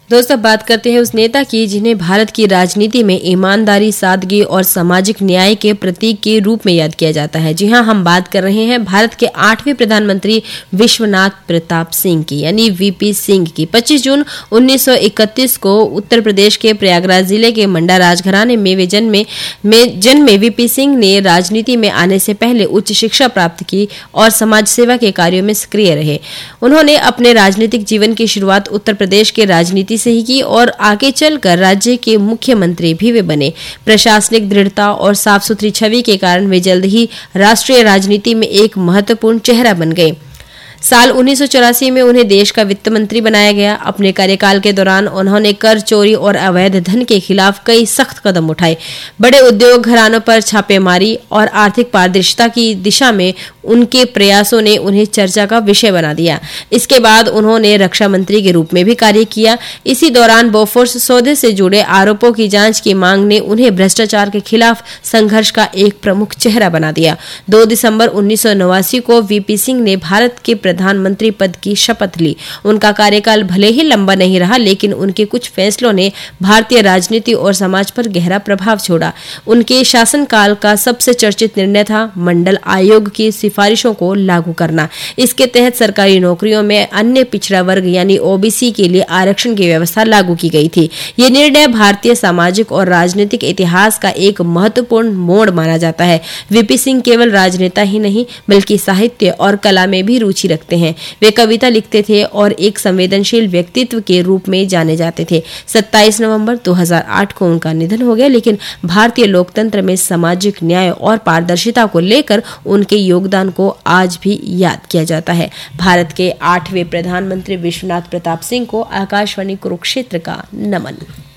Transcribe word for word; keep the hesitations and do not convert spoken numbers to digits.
दोस्तों, बात करते हैं उस नेता की जिन्हें भारत की राजनीति में ईमानदारी, सादगी और सामाजिक न्याय के प्रतीक के रूप में याद किया जाता है। जी हां, हम बात कर रहे हैं भारत के आठवें प्रधानमंत्री विश्वनाथ प्रताप सिंह की, यानी वीपी सिंह की। पच्चीस जून उन्नीस सौ इकतीस को उत्तर प्रदेश के प्रयागराज जिले के मंडा राजघराने में वे जन्मे में जन्मे वीपी सिंह ने राजनीति में आने से पहले उच्च शिक्षा प्राप्त की और समाज सेवा के कार्यों में सक्रिय रहे। उन्होंने अपने राजनीतिक जीवन की शुरुआत उत्तर प्रदेश के राजनीति से ही की और आगे चलकर राज्य के मुख्यमंत्री भी वे बने। प्रशासनिक दृढ़ता और साफ सुथरी छवि के कारण वे जल्द ही राष्ट्रीय राजनीति में एक महत्वपूर्ण चेहरा बन गए। साल उन्नीस सौ चौरासी में उन्हें देश का वित्त मंत्री बनाया गया। अपने कार्यकाल के दौरान उन्होंने कर चोरी और अवैध धन के खिलाफ कई सख्त कदम उठाए, बड़े उद्योग घरानों पर छापेमारी और आर्थिक पारदर्शिता की दिशा में उनके प्रयासों ने उन्हें चर्चा का विषय बना दिया। इसके बाद उन्होंने रक्षा मंत्री के रूप में भी कार्य किया। इसी दौरान बोफोर्स सौदे से जुड़े आरोपों की जांच की मांग ने उन्हें भ्रष्टाचार के खिलाफ संघर्ष का एक प्रमुख चेहरा बना दिया। दो दिसंबर उन्नीस सौ नवासी को वीपी सिंह ने भारत के प्रधानमंत्री पद की शपथ ली। उनका कार्यकाल भले ही लंबा नहीं रहा, लेकिन उनके कुछ फैसलों ने भारतीय राजनीति और समाज पर गहरा प्रभाव छोड़ा। उनके शासनकाल का सबसे चर्चित निर्णय था मंडल आयोग की सिफारिशों को लागू करना। इसके तहत सरकारी नौकरियों में अन्य पिछड़ा वर्ग यानी ओबीसी के लिए आरक्षण की व्यवस्था लागू की गई थी। ये निर्णय भारतीय सामाजिक और राजनीतिक इतिहास का एक महत्वपूर्ण मोड़ माना जाता है। वीपी सिंह केवल राजनेता ही नहीं, बल्कि साहित्य और कला में भी रुचि रखते हैं। वे कविता लिखते थे और एक संवेदनशील व्यक्तित्व के रूप में जाने जाते थे। सत्ताईस नवंबर दो हज़ार आठ को उनका निधन हो गया, लेकिन भारतीय लोकतंत्र में सामाजिक न्याय और पारदर्शिता को लेकर उनके योगदान को आज भी याद किया जाता है। भारत के आठवें प्रधानमंत्री विश्वनाथ प्रताप सिंह को आकाशवाणी कुरुक्षेत्र का नमन।